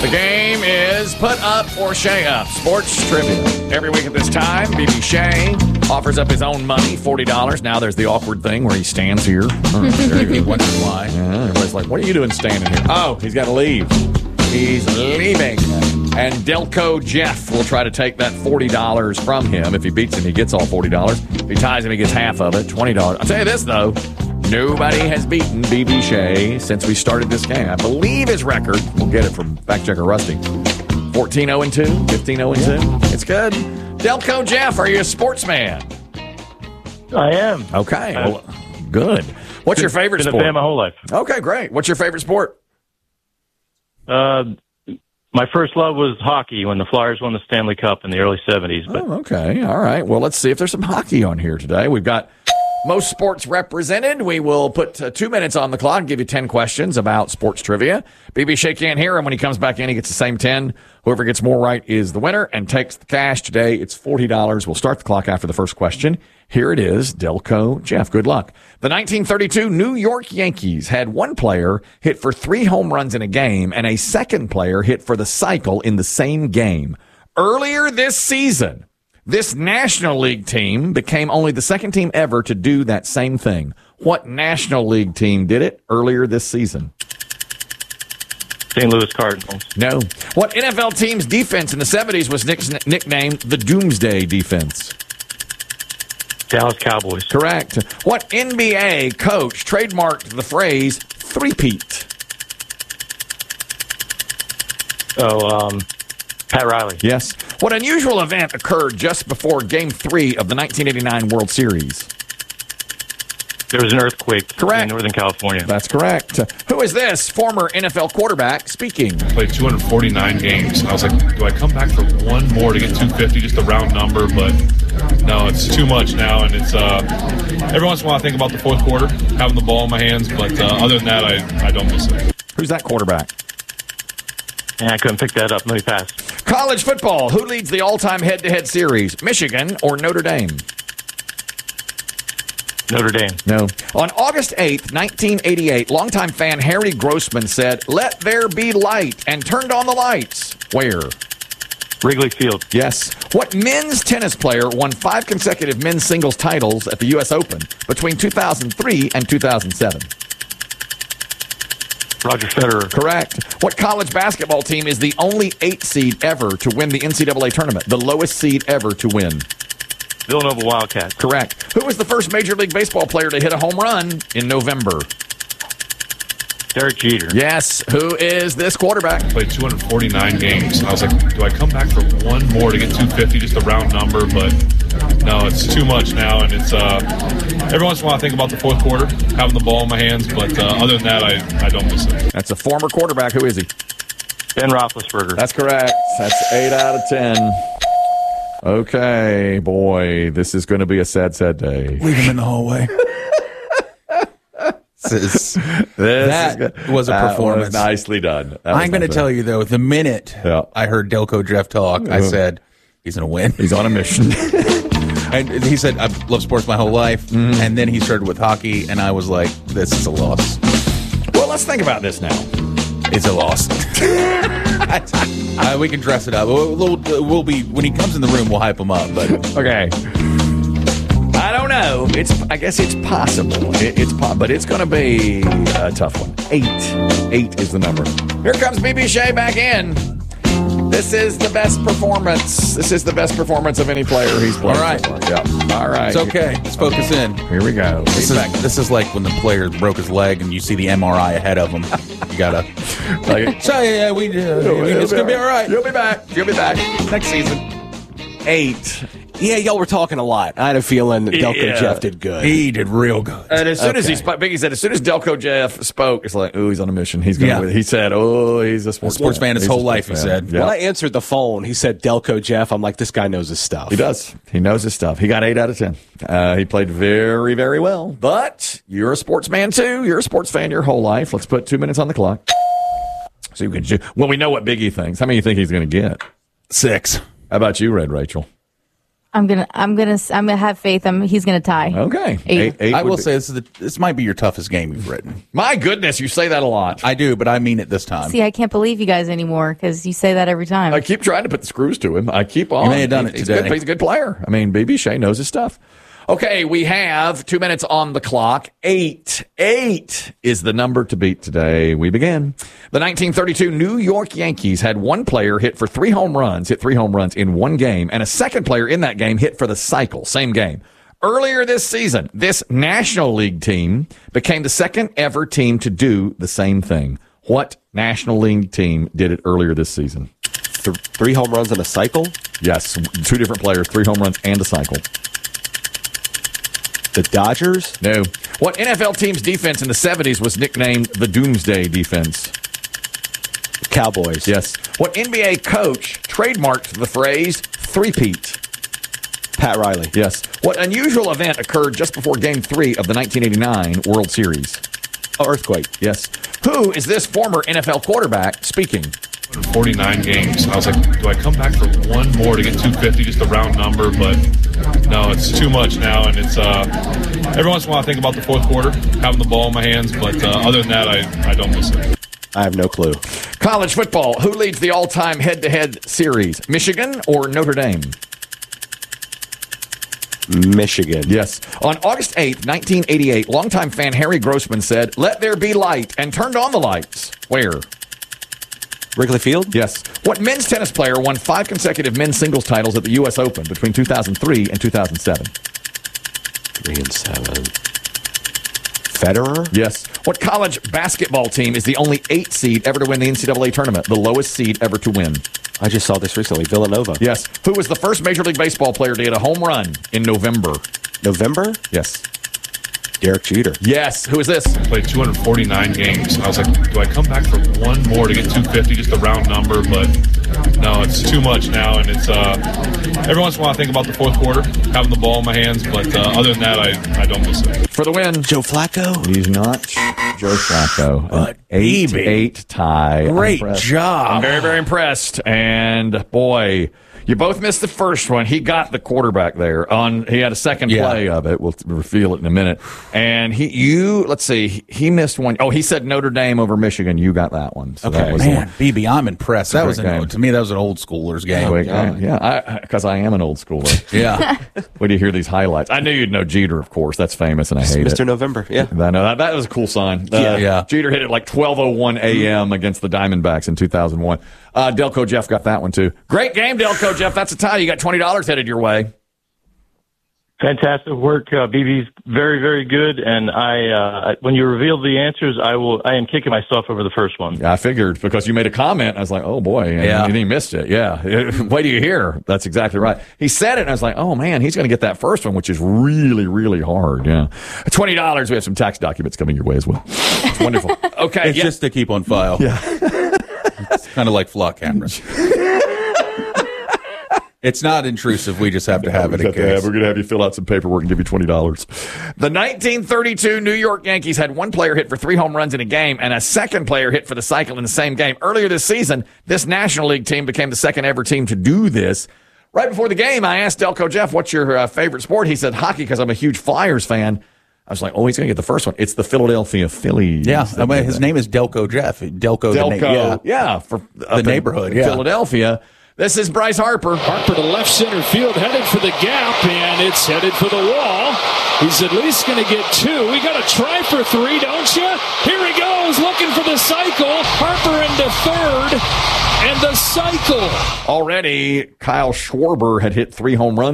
The game is Put Up or Shay Up, sports trivia. Every week at this time, BB Shay offers up his own money, $40. Now there's the awkward thing where he stands here. He wonders why. Yeah, everybody's like, what are you doing standing here? Oh, he's got to leave. He's leaving. And Delco Jeff will try to take that $40 from him. If he beats him, he gets all $40. If he ties him, he gets half of it, $20. I'll tell you this, though. Nobody has beaten BB Shay since we started this game. I believe his record, we'll get it from fact checker Rusty, 14-0-2, 15-0-2. It's good. Delco Jeff, are you a sportsman? I am. Okay, well, good. What's your favorite sport? Been a fan my whole life. Okay, great. What's your favorite sport? My first love was hockey when the Flyers won the Stanley Cup in the early 70s. But Okay, all right. Well, let's see if there's some hockey on here today. We've got most sports represented. We will put 2 minutes on the clock and give you 10 questions about sports trivia. BB Shay can't hear him. When he comes back in, he gets the same 10. Whoever gets more right is the winner and takes the cash. Today, it's $40. We'll start the clock after the first question. Here it is, Delco Jeff. Good luck. The 1932 New York Yankees had one player hit for 3 home runs in a game and a second player hit for the cycle in the same game. Earlier this season, this National League team became only the second team ever to do that same thing. What National League team did it earlier this season? St. Louis Cardinals. No. What NFL team's defense in the 70s was nicknamed the Doomsday Defense? Dallas Cowboys. Correct. What NBA coach trademarked the phrase three-peat? Pat Riley. Yes. What unusual event occurred just before Game 3 of the 1989 World Series? There was an earthquake Correct. in Northern California. That's correct. Who is this former NFL quarterback speaking? Played 249 games. And I was like, do I come back for one more to get 250, just a round number? But no, it's too much now. And it's every once in a while I think about the fourth quarter, having the ball in my hands. But other than that, I don't miss it. Who's that quarterback? And I couldn't pick that up. Let me pass. College football. Who leads the all-time head-to-head series? Michigan or Notre Dame? Notre Dame. No. On August 8th, 1988, longtime fan Harry Grossman said, "Let there be light," and turned on the lights. Where? Wrigley Field. Yes. What men's tennis player won 5 consecutive men's singles titles at the U.S. Open between 2003 and 2007? Roger Federer. Correct. What college basketball team is the only 8 seed ever to win the NCAA tournament? The lowest seed ever to win? Villanova Wildcats. Correct. Who was the first Major League Baseball player to hit a home run in November? Derek Jeter. Yes. Who is this quarterback? Played 249 games. And I was like, do I come back for one more to get 250, just a round number? But no, it's too much now. And it's every once in a while I think about the fourth quarter, having the ball in my hands. But other than that, I don't miss it. That's a former quarterback. Who is he? Ben Roethlisberger. That's correct. That's 8 out of 10. Okay, boy, this is going to be a sad, sad day. Leave him in the hallway. That was a performance. Was nicely done. I'm going to tell you, though, the minute I heard Delco Jeff talk, I said, he's going to win. He's on a mission. And he said, I've loved sports my whole life. Mm-hmm. And then he started with hockey, and I was like, this is a loss. Well, let's think about this now. It's a loss. We can dress it up. We'll be, when he comes in the room, we'll hype him up. But okay. I don't know. I guess it's possible. But it's going to be a tough one. 8 is the number. Here comes BB Shay back in. This is the best performance. This is the best performance of any player he's played. All right. So far. Yeah. All right. It's okay. Let's focus in. Here we go. This is like when the player broke his leg and you see the MRI ahead of him. You gotta. It's gonna be all right. You'll be back. Next season. 8. Yeah, y'all were talking a lot. I had a feeling that Delco Jeff did good. He did real good. And as soon as he spoke, Biggie said, as soon as Delco Jeff spoke, it's like, he's on a mission. He's going. He said, he's a sports fan his whole life. He said. Yeah. When I answered the phone, he said Delco Jeff. I'm like, this guy knows his stuff. He does. He knows his stuff. He got 8 out of 10. He played very, very well. But you're a sportsman too. You're a sports fan your whole life. Let's put 2 minutes on the clock. So we know what Biggie thinks. How many do you think he's going to get? 6. How about you, Red Rachel? I'm gonna have faith. He's gonna tie. Okay. 8. I will say this might be your toughest game you've written. My goodness, you say that a lot. I do, but I mean it this time. See, I can't believe you guys anymore because you say that every time. I keep trying to put the screws to him. I keep on. You may have done it today. He's a good player. I mean, BB Shea knows his stuff. Okay, we have 2 minutes on the clock. 8 is the number to beat today. We begin. The 1932 New York Yankees had one player hit 3 home runs in one game, and a second player in that game hit for the cycle, same game. Earlier this season, this National League team became the second ever team to do the same thing. What National League team did it earlier this season? 3 home runs in a cycle? Yes, 2 different players, 3 home runs and a cycle. The Dodgers? No. What NFL team's defense in the 70s was nicknamed the Doomsday Defense? Cowboys. Yes. What NBA coach trademarked the phrase three-peat? Pat Riley. Yes. What unusual event occurred just before Game 3 of the 1989 World Series? Oh, earthquake. Yes. Who is this former NFL quarterback speaking? 49 games. I was like, do I come back for one more to get 250, just a round number? But no, it's too much now, and it's every once in a while I think about the fourth quarter, having the ball in my hands, but other than that, I don't miss it. I have no clue. College football. Who leads the all-time head-to-head series? Michigan or Notre Dame? Michigan. Yes. On August 8th, 1988, longtime fan Harry Grossman said, "Let there be light," and turned on the lights. Where? Wrigley Field? Yes. What men's tennis player won 5 consecutive men's singles titles at the U.S. Open between 2003 and 2007? 3 and 7. Federer? Yes. What college basketball team is the only 8 seed ever to win the NCAA tournament, the lowest seed ever to win? I just saw this recently. Villanova. Yes. Who was the first Major League Baseball player to hit a home run in November? November? Yes. Derek Jeter. Yes. Who is this? Played 249 games. I was like, do I come back for one more to get 250, just a round number? But no, it's too much now, and it's every once in a while I think about the fourth quarter, having the ball in my hands, but other than that, I don't miss it. For the win. Joe Flacco? He's not Joe Flacco. But 8-8 tie. Great I'm job. I'm very, very impressed. And boy, you both missed the first one. He got the quarterback there. He had a second play of it. We'll reveal it in a minute. And let's see, he missed one. Oh, he said Notre Dame over Michigan. You got that one. So Okay, that was man, BB, I'm impressed. That Was to me, that was an old schooler's game. Yeah, because I am an old schooler. Yeah. When you hear these highlights, I knew you'd know Jeter, of course. That's famous, and I hate Mr. it. November, yeah. I know that was a cool sign. Yeah. Jeter hit it like 12:01 a.m. against the Diamondbacks in 2001. Delco Jeff got that one too. Great game, Delco Jeff. That's a tie. You got $20 headed your way. Fantastic work. BB's very, very good. And when you reveal the answers, I am kicking myself over the first one. I figured because you made a comment. I was like, oh boy. And he missed it. Yeah. Wait till you hear. That's exactly right. He said it and I was like, oh man, he's going to get that first one, which is really, really hard. Yeah. $20. We have some tax documents coming your way as well. It's wonderful. Okay. It's just to keep on file. Yeah. It's kind of like flock cameras. It's not intrusive. We just have to have it in case. We're going to have you fill out some paperwork and give you $20. The 1932 New York Yankees had one player hit for 3 home runs in a game and a second player hit for the cycle in the same game. Earlier this season, this National League team became the second ever team to do this. Right before the game, I asked Delco Jeff, what's your favorite sport? He said hockey because I'm a huge Flyers fan. I was like, oh, he's going to get the first one. It's the Philadelphia Phillies. Yeah, I mean, his name is Delco Jeff. Delco. For the neighborhood. Philadelphia. This is Bryce Harper. Harper to left center field, headed for the gap, and it's headed for the wall. He's at least going to get 2. We got to try for 3, don't you? Here he goes, looking for the cycle. Harper into third, and the cycle. Already, Kyle Schwarber had hit 3 home runs